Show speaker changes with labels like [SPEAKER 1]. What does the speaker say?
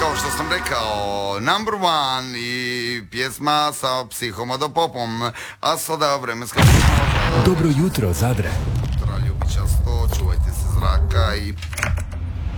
[SPEAKER 1] kao što sam rekao, number one i pjesma sa Psihomodopopom, a sada vremenska...
[SPEAKER 2] Dobro jutro, Zadre.
[SPEAKER 1] Ljubičasto, čuvajte se zraka i